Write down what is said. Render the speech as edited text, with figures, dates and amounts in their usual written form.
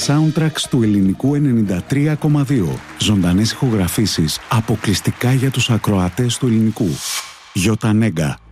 soundtracks του ελληνικού 93,2. Ζωντανές ηχογραφήσεις αποκλειστικά για τους ακροατές του ελληνικού. Γιώτα Νέγκα.